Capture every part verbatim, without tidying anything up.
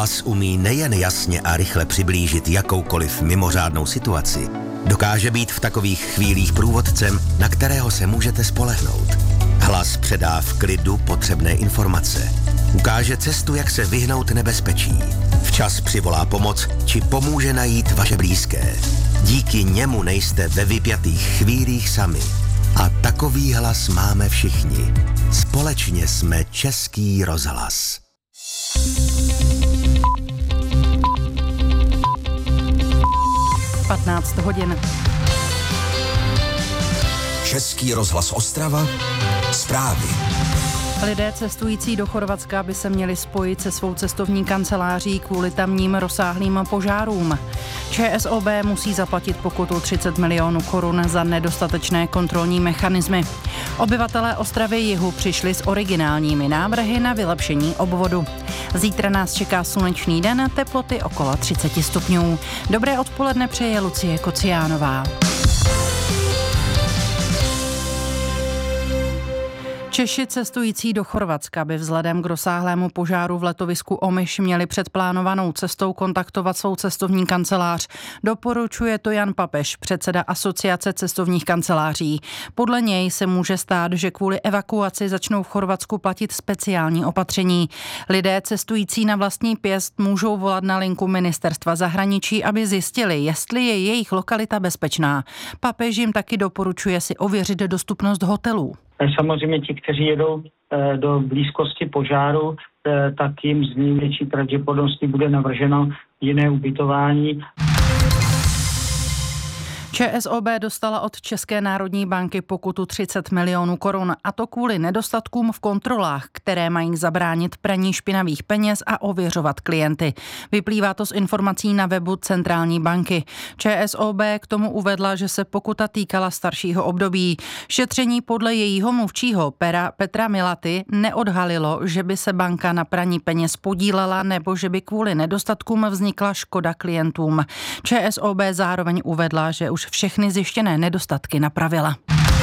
Hlas umí nejen jasně a rychle přiblížit jakoukoliv mimořádnou situaci, dokáže být v takových chvílích průvodcem, na kterého se můžete spolehnout. Hlas předá v klidu potřebné informace. Ukáže cestu, jak se vyhnout nebezpečí. Včas přivolá pomoc, či pomůže najít vaše blízké. Díky němu nejste ve vypjatých chvílích sami. A takový hlas máme všichni. Společně jsme Český rozhlas. patnáct hodin. Český rozhlas Ostrava. Zprávy. Lidé cestující do Chorvatska by se měli spojit se svou cestovní kanceláří kvůli tamním rozsáhlým požárům. ČSOB musí zaplatit pokutu třicet milionů korun za nedostatečné kontrolní mechanismy. Obyvatelé Ostravy Jihu přišli s originálními návrhy na vylepšení obvodu. Zítra nás čeká slunečný den, teploty okolo třicet stupňů. Dobré odpoledne přeje Lucie Kociánová. Češi cestující do Chorvatska by vzhledem k rozsáhlému požáru v letovisku Omiš měli před plánovanou cestou kontaktovat svou cestovní kancelář. Doporučuje to Jan Papež, předseda Asociace cestovních kanceláří. Podle něj se může stát, že kvůli evakuaci začnou v Chorvatsku platit speciální opatření. Lidé cestující na vlastní pěst můžou volat na linku ministerstva zahraničí, aby zjistili, jestli je jejich lokalita bezpečná. Papež jim taky doporučuje si ověřit dostupnost hotelů. Samozřejmě ti, kteří jedou do blízkosti požáru, tak jim z největší pravděpodobností bude navrženo jiné ubytování. ČSOB dostala od České národní banky pokutu třicet milionů korun, a to kvůli nedostatkům v kontrolách, které mají zabránit praní špinavých peněz a ověřovat klienty. Vyplývá to z informací na webu Centrální banky. ČSOB k tomu uvedla, že se pokuta týkala staršího období. Šetření podle jejího mluvčího Pera, Petra Milaty neodhalilo, že by se banka na praní peněz podílela nebo že by kvůli nedostatkům vznikla škoda klientům. ČSOB zároveň uvedla, že už všechny zjištěné nedostatky napravila.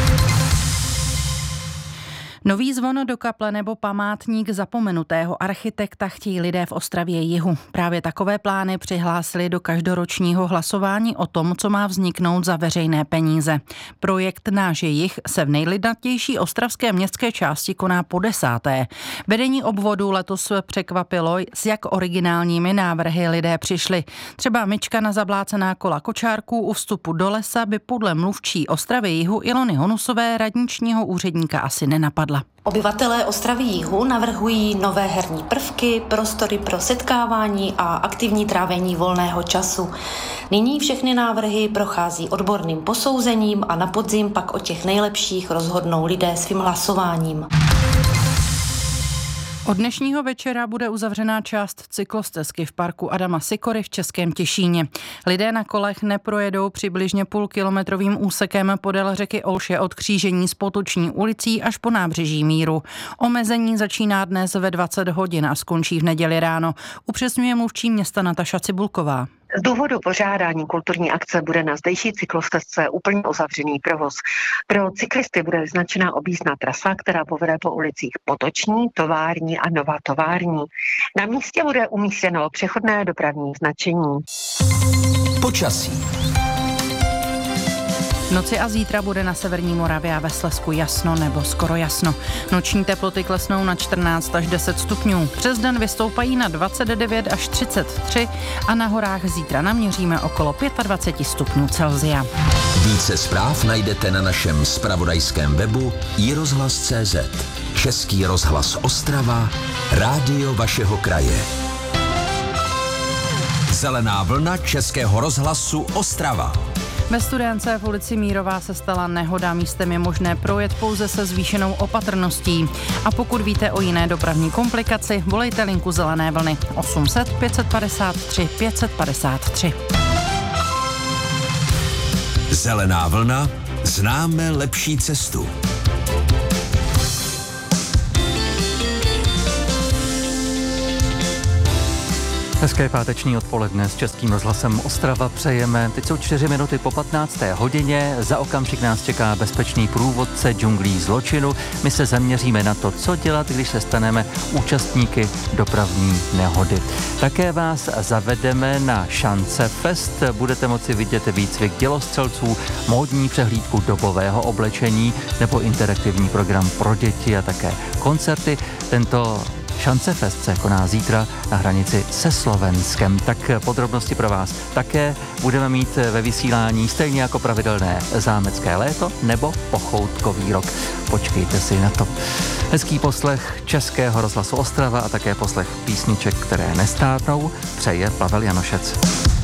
Nový zvon do kaple nebo památník zapomenutého architekta chtějí lidé v Ostravě Jihu. Právě takové plány přihlásili do každoročního hlasování o tom, co má vzniknout za veřejné peníze. Projekt Náš Jih se v nejlidnatější ostravské městské části koná po desáté. Vedení obvodu letos překvapilo, s jak originálními návrhy lidé přišli. Třeba myčka na zablácená kola kočárků u vstupu do lesa by podle mluvčí Ostravy Jihu Ilony Honusové radničního úředníka asi nenapadla. Obyvatelé Ostravy Jihu navrhují nové herní prvky, prostory pro setkávání a aktivní trávení volného času. Nyní všechny návrhy prochází odborným posouzením a na podzim pak o těch nejlepších rozhodnou lidé svým hlasováním. Od dnešního večera bude uzavřená část cyklostezky v parku Adama Sikory v Českém Těšíně. Lidé na kolech neprojedou přibližně půlkilometrovým úsekem podél řeky Olše od křížení s Potoční ulicí až po nábřeží Míru. Omezení začíná dnes ve dvacet hodin a skončí v neděli ráno, upřesňuje mluvčí města Nataša Cibulková. Z důvodu pořádání kulturní akce bude na zdejší cyklostezce úplně uzavřený provoz. Pro cyklisty bude vyznačená objízdná trasa, která povede po ulicích Potoční, Tovární a Nová Tovární. Na místě bude umístěno přechodné dopravní značení. Počasí. V noci a zítra bude na severní Moravě a ve Slezsku jasno nebo skoro jasno. Noční teploty klesnou na čtrnáct až deset stupňů. Přes den vystoupají na dvacet devět až třicet tři a na horách zítra naměříme okolo dvacet pět stupňů Celsia. Více zpráv najdete na našem zpravodajském webu i rozhlas tečka cé zet. Český rozhlas Ostrava, rádio vašeho kraje. Zelená vlna Českého rozhlasu Ostrava. Ve Studénce v ulici Mírová se stala nehoda, místem je možné projet pouze se zvýšenou opatrností. A pokud víte o jiné dopravní komplikaci, volejte linku Zelené vlny osm set pět padesát tři pět padesát tři. Zelená vlna, známe lepší cestu. Hezké páteční odpoledne s Českým rozhlasem Ostrava přejeme. Teď jsou čtyři minuty po patnácté hodině. Za okamžik nás čeká bezpečný průvodce džunglí zločinu. My se zaměříme na to, co dělat, když se staneme účastníky dopravní nehody. Také vás zavedeme na Šance Fest. Budete moci vidět výcvik dělostřelců, módní přehlídku dobového oblečení nebo interaktivní program pro děti a také koncerty. Tento Šance Fest se koná zítra na hranici se Slovenskem. Tak podrobnosti pro vás také budeme mít ve vysílání, stejně jako pravidelné zámecké léto nebo pochoutkový rok. Počkejte si na to. Hezký poslech Českého rozhlasu Ostrava a také poslech písniček, které nestárnou, přeje Pavel Janošec.